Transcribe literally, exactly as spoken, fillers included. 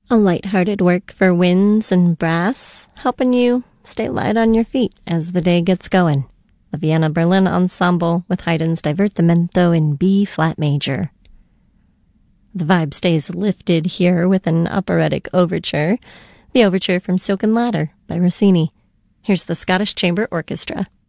A light-hearted work for winds and brass, helping you stay light on your feet as the day gets going. The Vienna Berlin Ensemble with Haydn's Divertimento in B-flat major. The vibe stays lifted here with an operatic overture, the overture from Silken Ladder by Rossini. Here's the Scottish Chamber Orchestra.